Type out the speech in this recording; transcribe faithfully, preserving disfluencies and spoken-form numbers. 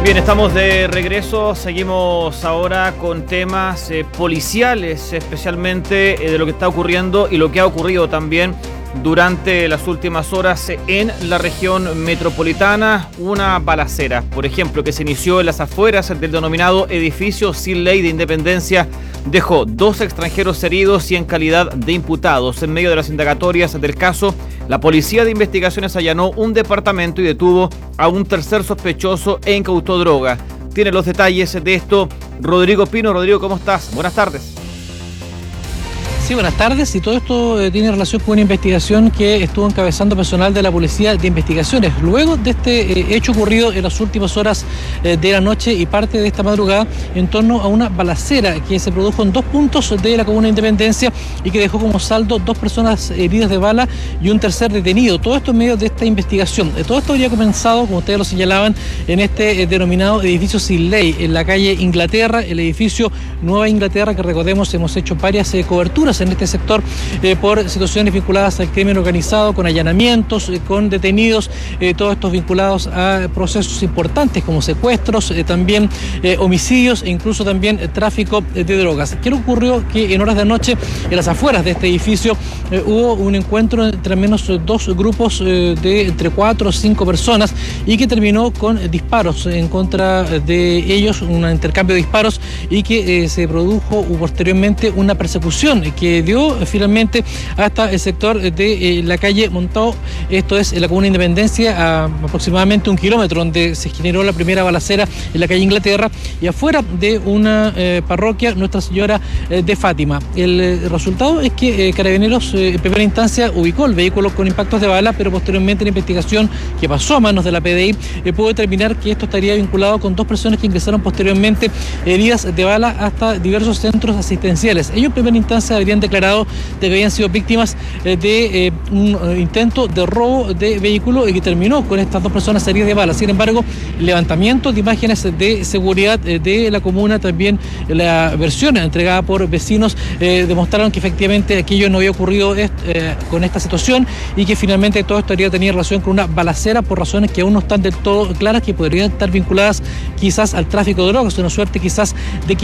Bien, estamos de regreso, seguimos ahora con temas eh, policiales, especialmente eh, de lo que está ocurriendo y lo que ha ocurrido también durante las últimas horas en la región metropolitana. Una balacera, por ejemplo, que se inició en las afueras del denominado edificio sin ley de Independencia, dejó dos extranjeros heridos y en calidad de imputados. En medio de las indagatorias del caso, la Policía de Investigaciones allanó un departamento y detuvo a un tercer sospechoso e incautó droga. Tiene los detalles de esto Rodrigo Pino. Rodrigo, ¿cómo estás? Buenas tardes. Sí, buenas tardes. Y todo esto eh, tiene relación con una investigación que estuvo encabezando personal de la Policía de Investigaciones. Luego de este eh, hecho ocurrido en las últimas horas eh, de la noche y parte de esta madrugada en torno a una balacera que se produjo en dos puntos de la comuna de Independencia y que dejó como saldo dos personas heridas de bala y un tercer detenido. Todo esto en medio de esta investigación. Eh, todo esto habría comenzado, como ustedes lo señalaban, en este eh, denominado edificio sin ley, en la calle Inglaterra, el edificio Nueva Inglaterra, que recordemos hemos hecho varias eh, coberturas en este sector eh, por situaciones vinculadas al crimen organizado, con allanamientos, eh, con detenidos, eh, todos estos vinculados a procesos importantes como secuestros, eh, también eh, homicidios e incluso también eh, tráfico de drogas. ¿Qué ocurrió? Que en horas de noche, en las afueras de este edificio, eh, hubo un encuentro entre al menos dos grupos eh, de entre cuatro o cinco personas y que terminó con eh, disparos en contra de ellos, un intercambio de disparos y que eh, se produjo posteriormente una persecución que dio eh, finalmente hasta el sector de eh, la calle Montao, esto es en la comuna de Independencia, a aproximadamente un kilómetro, donde se generó la primera balacera en la calle Inglaterra y afuera de una eh, parroquia Nuestra Señora eh, de Fátima. El eh, resultado es que eh, Carabineros eh, en primera instancia ubicó el vehículo con impactos de bala, pero posteriormente la investigación que pasó a manos de la P D I eh, pudo determinar que esto estaría vinculado con dos personas que ingresaron posteriormente heridas de bala hasta diversos centros asistenciales. Ellos en primera instancia habrían declarado de que habían sido víctimas eh, de eh, un eh, intento de robo de vehículo y que terminó con estas dos personas heridas de bala. Sin embargo, el levantamiento de imágenes de seguridad eh, de la comuna, también la versión entregada por vecinos, eh, demostraron que efectivamente aquello no había ocurrido eh, con esta situación y que finalmente todo esto habría tenido relación con una balacera por razones que aún no están del todo claras, que podrían estar vinculadas quizás al tráfico de drogas, una suerte quizás de